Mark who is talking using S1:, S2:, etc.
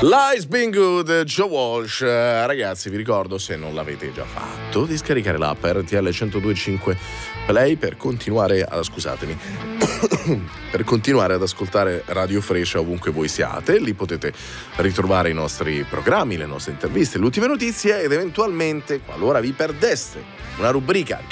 S1: Life's Been Good, Joe Walsh. Ragazzi, vi ricordo, se non l'avete già fatto, di scaricare l'app RTL 102.5 Play per continuare per continuare ad ascoltare Radio Frescia ovunque voi siate. Lì potete ritrovare i nostri programmi, le nostre interviste, le ultime notizie ed eventualmente, qualora vi perdeste una rubrica